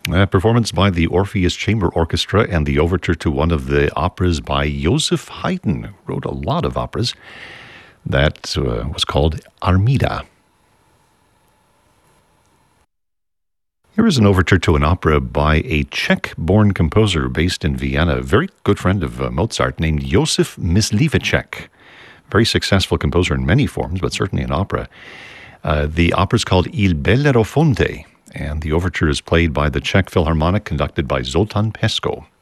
A performance by the Orpheus Chamber Orchestra and the overture to one of the operas by Joseph Haydn, who wrote a lot of operas. That was called Armida. Here is an overture to an opera by a Czech-born composer based in Vienna, a very good friend of Mozart, named Josef Mysliveček. Very successful composer in many forms, but certainly in opera. The opera is called Il Bellerofonte, and the overture is played by the Czech Philharmonic, conducted by Zoltán Pesko.